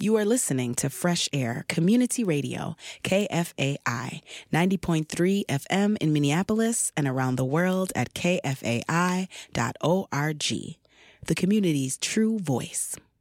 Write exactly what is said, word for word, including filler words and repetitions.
You are listening to Fresh Air Community Radio, K F A I, ninety point three F M in Minneapolis and around the world at K F A I dot org. The community's true voice.